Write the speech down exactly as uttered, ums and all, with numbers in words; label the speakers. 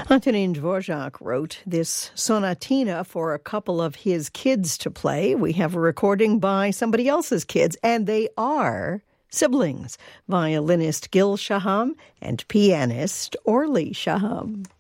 Speaker 1: Antonin Dvorak wrote this sonatina for a couple of his kids to play. We have a recording by somebody else's kids, and they are siblings, violinist Gil Shaham and pianist Orly Shaham.